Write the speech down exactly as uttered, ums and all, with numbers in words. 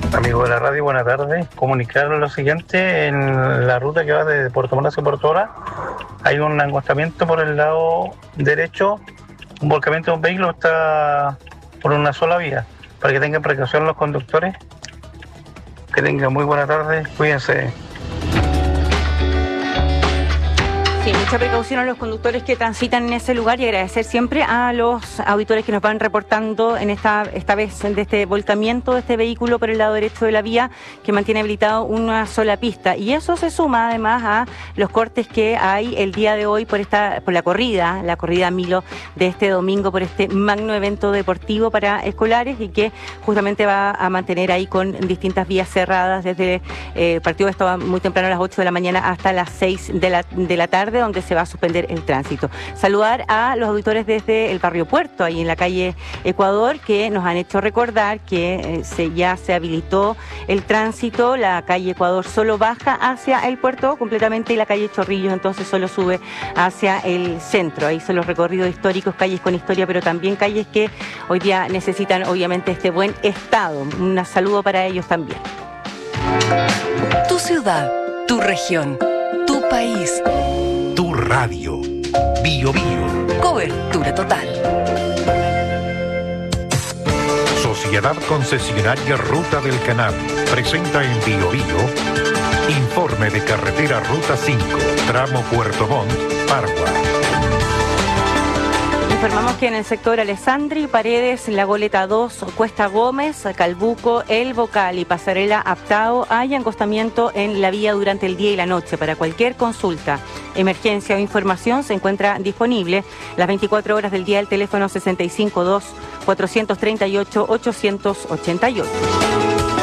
Amigo de la radio, buenas tardes. Comunicarles lo siguiente: en la ruta que va de Puerto Montt hacia Puerto Hora hay un angostamiento por el lado derecho, un volcamiento de un vehículo está por una sola vía, para que tengan precaución los conductores. Que tengan muy buena tarde, cuídense. Sí, mucha precaución a los conductores que transitan en ese lugar y agradecer siempre a los auditores que nos van reportando en esta esta vez de este volcamiento de este vehículo por el lado derecho de la vía que mantiene habilitado una sola pista. Y eso se suma además a los cortes que hay el día de hoy por esta por la corrida, la corrida Milo de este domingo, por este magno evento deportivo para escolares y que justamente va a mantener ahí con distintas vías cerradas desde eh, el partido estaba muy temprano a las ocho de la mañana hasta las seis de la, de la tarde, donde se va a suspender el tránsito. Saludar a los auditores desde el barrio Puerto, ahí en la calle Ecuador, que nos han hecho recordar que eh, se, ya se habilitó el tránsito. La calle Ecuador solo baja hacia el puerto completamente y la calle Chorrillos entonces solo sube hacia el centro. Ahí son los recorridos históricos, calles con historia, pero también calles que hoy día necesitan obviamente este buen estado. Un saludo para ellos también. Tu ciudad, tu región, tu país. Tu radio. Bio Bio. Cobertura total. Sociedad Concesionaria Ruta del Canal presenta en Bio Bio informe de carretera Ruta cinco, tramo Puerto Montt, Pargua. Informamos que en el sector Alessandri, Paredes, La Goleta dos, Cuesta Gómez, Calbuco, El Bocal y Pasarela Aptao hay acostamiento en la vía durante el día y la noche. Para cualquier consulta, emergencia o información se encuentra disponible las veinticuatro horas del día el teléfono sesenta y cinco dos, cuatrocientos treinta y ocho, ochocientos ochenta y ocho.